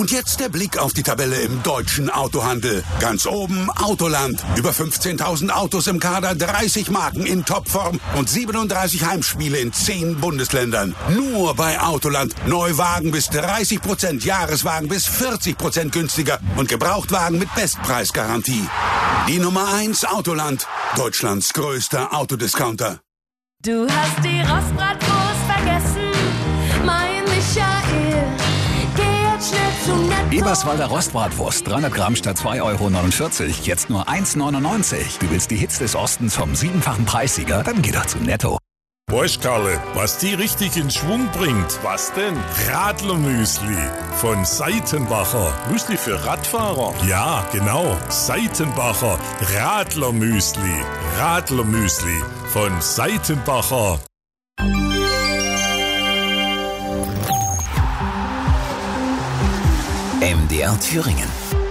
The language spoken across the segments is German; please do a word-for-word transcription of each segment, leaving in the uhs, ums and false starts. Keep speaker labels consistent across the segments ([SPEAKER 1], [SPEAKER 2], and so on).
[SPEAKER 1] Und jetzt der Blick auf die Tabelle im deutschen Autohandel. Ganz oben Autoland. Über fünfzehntausend Autos im Kader, dreißig Marken in Topform und siebenunddreißig Heimspiele in zehn Bundesländern. Nur bei Autoland. Neuwagen bis dreißig Prozent, Jahreswagen bis vierzig Prozent günstiger und Gebrauchtwagen mit Bestpreisgarantie. Die Nummer eins Autoland. Deutschlands größter Autodiscounter.
[SPEAKER 2] Du hast die Rostbratwurst vergessen, mein Michael. Geh jetzt schnell zu Netto.
[SPEAKER 3] Eberswalder Rostbratwurst, dreihundert Gramm statt zwei Euro neunundvierzig, jetzt nur eins neunundneunzig. Du willst die Hits des Ostens vom siebenfachen Preissieger? Dann geh doch zu Netto.
[SPEAKER 4] Weißt Karle, was die richtig in Schwung bringt? Was denn? Radlermüsli von Seitenbacher. Müsli für Radfahrer? Ja, genau. Seitenbacher Radlermüsli. Radlermüsli von Seitenbacher.
[SPEAKER 3] M D R Thüringen.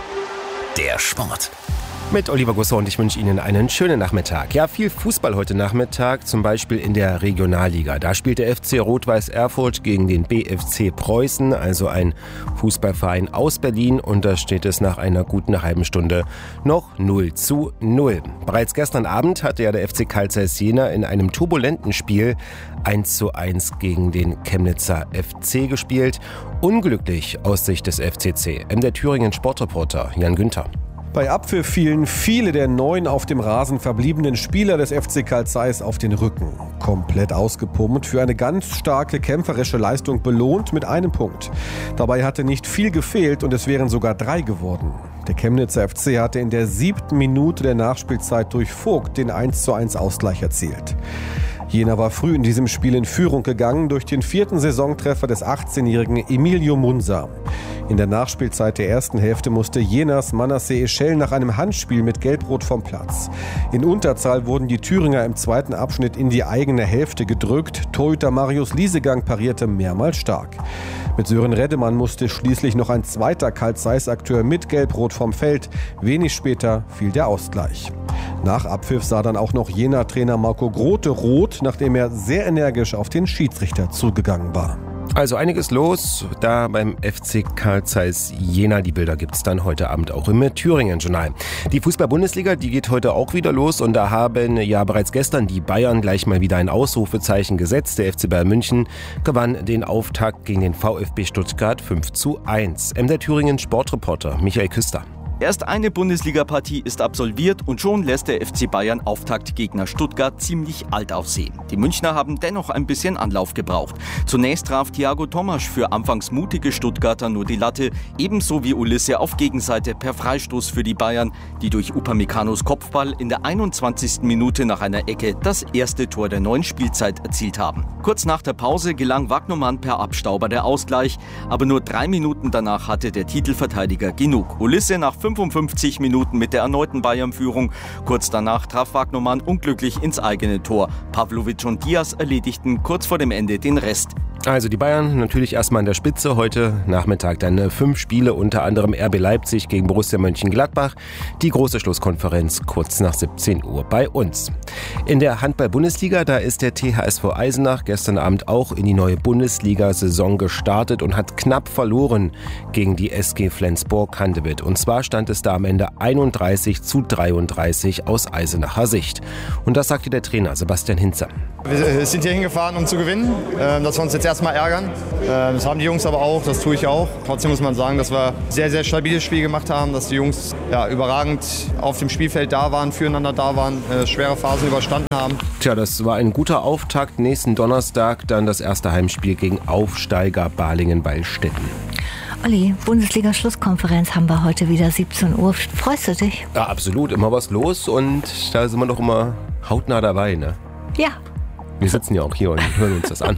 [SPEAKER 3] Der Sport.
[SPEAKER 5] Mit Oliver Gusser und ich wünsche Ihnen einen schönen Nachmittag. Ja, viel Fußball heute Nachmittag, zum Beispiel in der Regionalliga. Da spielt der F C Rot-Weiß Erfurt gegen den B F C Preußen, also ein Fußballverein aus Berlin. Und da steht es nach einer guten halben Stunde noch null zu null. Bereits gestern Abend hatte ja der F C Carl Zeiss Jena in einem turbulenten Spiel eins zu eins gegen den Chemnitzer F C gespielt. Unglücklich aus Sicht des F C C. M D R Thüringen Sportreporter Jan Günther.
[SPEAKER 6] Bei Abpfiff fielen viele der neun auf dem Rasen verbliebenen Spieler des F C Carl Zeiss auf den Rücken. Komplett ausgepumpt, für eine ganz starke kämpferische Leistung belohnt mit einem Punkt. Dabei hatte nicht viel gefehlt und es wären sogar drei geworden. Der Chemnitzer F C hatte in der siebten Minute der Nachspielzeit durch Vogt den eins zu eins Ausgleich erzielt. Jena war früh in diesem Spiel in Führung gegangen durch den vierten Saisontreffer des achtzehnjährigen Emilio Munza. In der Nachspielzeit der ersten Hälfte musste Jenas Manasseh Eschel nach einem Handspiel mit Gelb-Rot vom Platz. In Unterzahl wurden die Thüringer im zweiten Abschnitt in die eigene Hälfte gedrückt. Torhüter Marius Liesegang parierte mehrmals stark. Mit Sören Reddemann musste schließlich noch ein zweiter Carl Zeiss-Akteur mit Gelb-Rot vom Feld. Wenig später fiel der Ausgleich. Nach Abpfiff sah dann auch noch Jena-Trainer Marco Grote rot, nachdem er sehr energisch auf den Schiedsrichter zugegangen war.
[SPEAKER 5] Also einiges los da beim F C Carl Zeiss Jena. Die Bilder gibt es dann heute Abend auch im Thüringen-Journal. Die Fußball-Bundesliga, die geht heute auch wieder los und da haben ja bereits gestern die Bayern gleich mal wieder ein Ausrufezeichen gesetzt. Der F C Bayern München gewann den Auftakt gegen den VfB Stuttgart fünf zu eins. M D R Thüringen Sportreporter Michael Küster.
[SPEAKER 7] Erst eine Bundesliga-Partie ist absolviert und schon lässt der F C Bayern Auftaktgegner Stuttgart ziemlich alt aussehen. Die Münchner haben dennoch ein bisschen Anlauf gebraucht. Zunächst traf Thiago Tomasch für anfangs mutige Stuttgarter nur die Latte, ebenso wie Ulisse auf Gegenseite per Freistoß für die Bayern, die durch Upamecano's Kopfball in der einundzwanzigsten Minute nach einer Ecke das erste Tor der neuen Spielzeit erzielt haben. Kurz nach der Pause gelang Wagnermann per Abstauber der Ausgleich, aber nur drei Minuten danach hatte der Titelverteidiger genug. Ulisse nach fünfundfünfzig Minuten mit der erneuten Bayern-Führung. Kurz danach traf Wagnermann unglücklich ins eigene Tor. Pavlovic und Diaz erledigten kurz vor dem Ende den Rest.
[SPEAKER 5] Also die Bayern natürlich erstmal an der Spitze. Heute Nachmittag dann fünf Spiele, unter anderem R B Leipzig gegen Borussia Mönchengladbach. Die große Schlusskonferenz kurz nach siebzehn Uhr bei uns. In der Handball-Bundesliga, da ist der T H S V Eisenach gestern Abend auch in die neue Bundesliga-Saison gestartet und hat knapp verloren gegen die S G Flensburg-Handewitt. Und zwar stand es da am Ende einunddreißig zu dreiunddreißig aus Eisenacher Sicht. Und das sagte der Trainer Sebastian Hinzer.
[SPEAKER 8] Wir sind hier hingefahren, um zu gewinnen, dass wir uns jetzt erstmal ärgern. Das haben die Jungs aber auch, das tue ich auch. Trotzdem muss man sagen, dass wir ein sehr, sehr stabiles Spiel gemacht haben, dass die Jungs ja, überragend auf dem Spielfeld da waren, füreinander da waren, schwere Phasen überstanden haben.
[SPEAKER 5] Tja, das war ein guter Auftakt. Nächsten Donnerstag dann das erste Heimspiel gegen Aufsteiger Balingen-Beilstetten.
[SPEAKER 9] Olli, Bundesliga-Schlusskonferenz haben wir heute wieder siebzehn Uhr. Freust du dich?
[SPEAKER 5] Ja, absolut. Immer was los und da sind wir doch immer hautnah dabei, ne?
[SPEAKER 9] Ja.
[SPEAKER 5] Wir sitzen ja auch hier und hören uns das an.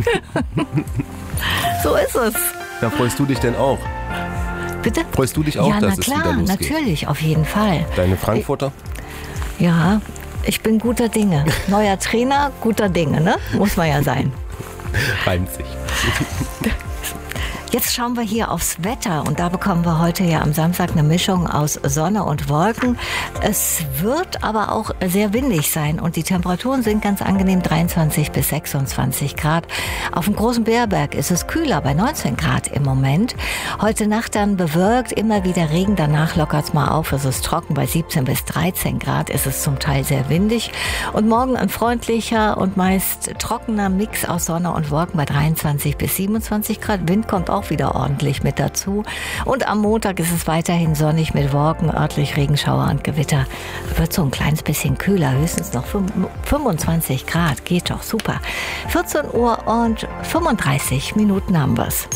[SPEAKER 9] So ist es.
[SPEAKER 5] Da freust du dich denn auch?
[SPEAKER 9] Bitte?
[SPEAKER 5] Freust du dich auch,
[SPEAKER 9] ja,
[SPEAKER 5] dass
[SPEAKER 9] klar,
[SPEAKER 5] es wieder losgeht?
[SPEAKER 9] Ja, natürlich, auf jeden Fall.
[SPEAKER 5] Deine Frankfurter?
[SPEAKER 9] Ja, ich bin guter Dinge. Neuer Trainer, guter Dinge, ne? Muss man ja sein.
[SPEAKER 5] Reimt sich.
[SPEAKER 9] Jetzt schauen wir hier aufs Wetter und da bekommen wir heute ja am Samstag eine Mischung aus Sonne und Wolken. Es wird aber auch sehr windig sein und die Temperaturen sind ganz angenehm, dreiundzwanzig bis sechsundzwanzig Grad. Auf dem Großen Beerberg ist es kühler, bei neunzehn Grad im Moment. Heute Nacht dann bewölkt, immer wieder Regen, danach lockert es mal auf. Es ist trocken, bei siebzehn bis dreizehn Grad ist es zum Teil sehr windig. Und morgen ein freundlicher und meist trockener Mix aus Sonne und Wolken bei dreiundzwanzig bis siebenundzwanzig Grad. Wind kommt auch wieder ordentlich mit dazu. Und am Montag ist es weiterhin sonnig mit Wolken, örtlich Regenschauer und Gewitter. Wird so ein kleines bisschen kühler, höchstens noch fünfundzwanzig Grad. Geht doch super. vierzehn Uhr und fünfunddreißig Minuten haben wir's.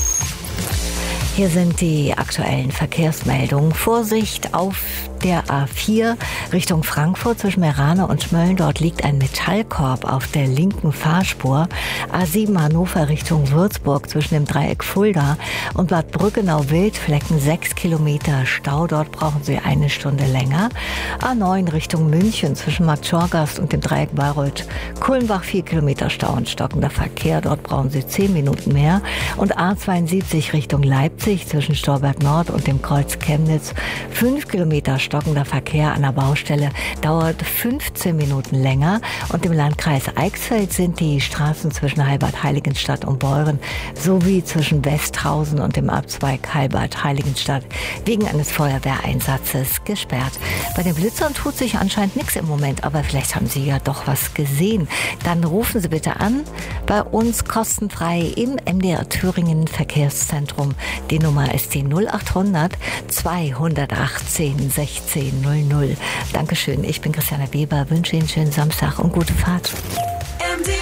[SPEAKER 9] Hier sind die aktuellen Verkehrsmeldungen. Vorsicht auf der A vier Richtung Frankfurt zwischen Meerane und Schmölln. Dort liegt ein Metallkorb auf der linken Fahrspur. A sieben Hannover Richtung Würzburg zwischen dem Dreieck Fulda und Bad Brückenau-Wildflecken sechs Kilometer Stau. Dort brauchen Sie eine Stunde länger. A neun Richtung München zwischen Markt Schorgast und dem Dreieck Bayreuth-Kulmbach vier Kilometer Stau und stockender Verkehr. Dort brauchen Sie zehn Minuten mehr. Und A zweiundsiebzig Richtung Leipzig zwischen Storberg Nord und dem Kreuz Chemnitz fünf Kilometer Stau. Stockender Verkehr an der Baustelle dauert fünfzehn Minuten länger und im Landkreis Eichsfeld sind die Straßen zwischen Heilbad-Heiligenstadt und Beuren sowie zwischen Westhausen und dem Abzweig Heilbad-Heiligenstadt wegen eines Feuerwehreinsatzes gesperrt. Bei den Blitzern tut sich anscheinend nichts im Moment, aber vielleicht haben Sie ja doch was gesehen. Dann rufen Sie bitte an bei uns kostenfrei im M D R Thüringen Verkehrszentrum. Die Nummer ist die null achthundert zweihundertachtzehn sechzehn null null. Dankeschön, ich bin Christiane Weber, wünsche Ihnen einen schönen Samstag und gute Fahrt.
[SPEAKER 10] M D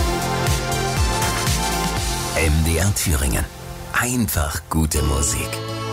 [SPEAKER 10] R Thüringen. M D R Thüringen. Einfach gute Musik.